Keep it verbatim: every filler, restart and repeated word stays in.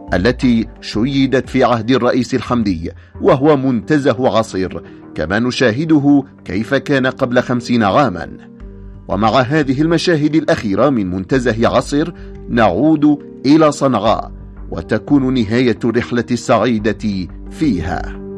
التي شيدت في عهد الرئيس الحمدي، وهو منتزه عصير كما نشاهده كيف كان قبل خمسين عاما. ومع هذه المشاهد الأخيرة من منتزه عصير نعود إلى صنعاء، وتكون نهاية الرحلة السعيدة فيها.